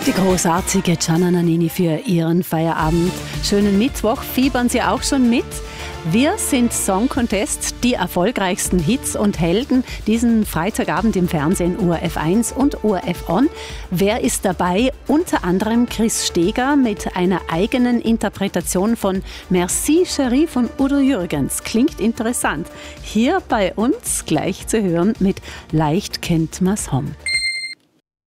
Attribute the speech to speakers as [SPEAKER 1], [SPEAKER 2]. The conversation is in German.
[SPEAKER 1] Die großartige Gianna Nannini für Ihren Feierabend. Schönen Mittwoch, fiebern Sie auch schon mit? Wir sind Song Contest, die erfolgreichsten Hits und Helden diesen Freitagabend im Fernsehen ORF 1 und ORF On. Wer ist dabei? Unter anderem Chris Steger mit einer eigenen Interpretation von Merci Chérie von Udo Jürgens. Klingt interessant. Hier bei uns gleich zu hören mit Leicht kennt ma's hom.